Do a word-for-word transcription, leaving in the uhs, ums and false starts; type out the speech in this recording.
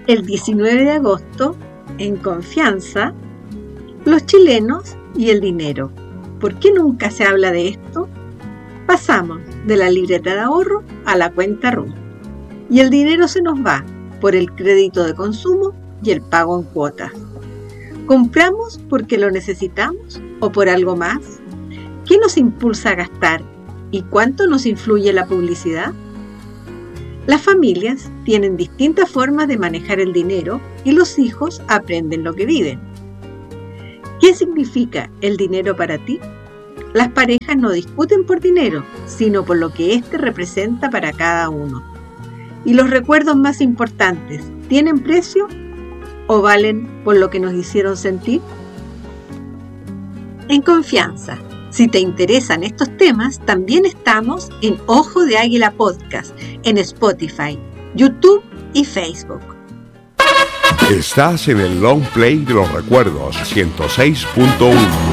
El diecinueve de agosto, en Confianza, los chilenos y el dinero. ¿Por qué nunca se habla de esto? Pasamos de la libreta de ahorro a la cuenta R U. Y el dinero se nos va por el crédito de consumo y el pago en cuotas. ¿Compramos porque lo necesitamos o por algo más? ¿Qué nos impulsa a gastar y cuánto nos influye la publicidad? Las familias tienen distintas formas de manejar el dinero y los hijos aprenden lo que viven. ¿Qué significa el dinero para ti? Las parejas no discuten por dinero, sino por lo que éste representa para cada uno. ¿Y los recuerdos más importantes tienen precio o valen por lo que nos hicieron sentir? En Confianza. Si te interesan estos temas, también estamos en Ojo de Águila Podcast, en Spotify, YouTube y Facebook. Estás en el Long Play de los Recuerdos ciento seis punto uno.